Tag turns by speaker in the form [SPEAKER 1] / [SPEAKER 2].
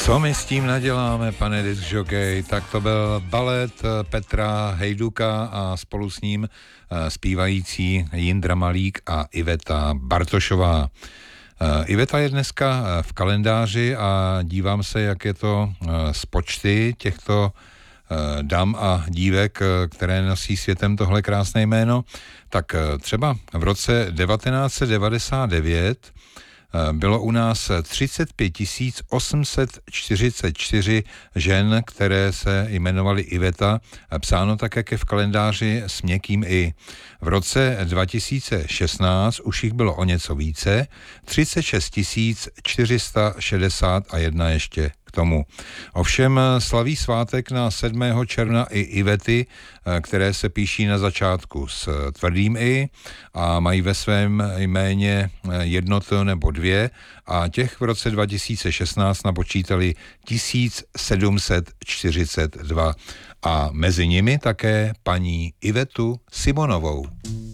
[SPEAKER 1] Co my s tím naděláme, pane discjockey? Tak to byl balet Petra Hejduka a spolu s ním zpívající Jindra Malík a Iveta Bartošová. Iveta je dneska v kalendáři a dívám se, jak je to s počty těchto dam a dívek, které nosí světem tohle krásné jméno. Tak třeba v roce 1999 bylo u nás 35 844 žen, které se jmenovaly Iveta, psáno tak, jak je v kalendáři s měkkým i. V roce 2016 už jich bylo o něco více, 36 461 ještě k tomu. Ovšem slaví svátek na 7. června i Ivety, které se píší na začátku s tvrdým i a mají ve svém jméně jedno t nebo dvě a těch v roce 2016 napočítali 1742 a mezi nimi také paní Ivetu Simonovou.